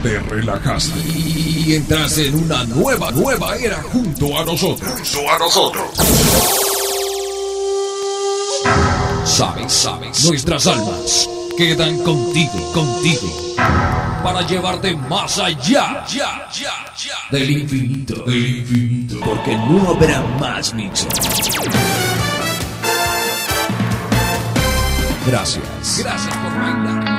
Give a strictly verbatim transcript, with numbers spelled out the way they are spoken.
te relajaste y entras en una nueva, nueva era junto a nosotros. Junto a nosotros. Sabes, sabes, nuestras almas quedan contigo, contigo, para llevarte más allá, ya, ya, ya, del infinito, del infinito, porque no habrá más mixes. Gracias, gracias por bailar.